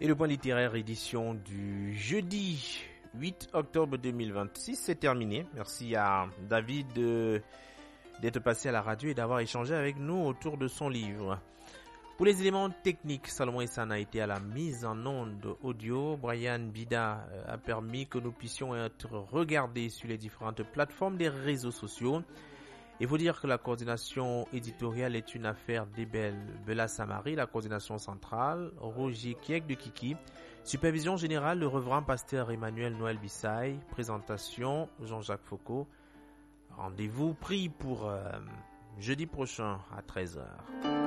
Et le point littéraire édition du jeudi 8 octobre 2026, c'est terminé. Merci à David d'être passé à la radio et d'avoir échangé avec nous autour de son livre. Pour les éléments techniques, Salomon Essane a été à la mise en onde audio. Brian Bida a permis que nous puissions être regardés sur les différentes plateformes des réseaux sociaux. Il faut dire que la coordination éditoriale est une affaire d'Ebel Bella Samari, la coordination centrale, Roger Kiek de Kiki, supervision générale, le reverend pasteur Emmanuel Noël Bissaï, présentation Jean-Jacques Foucault. Rendez-vous pris pour jeudi prochain à 13h.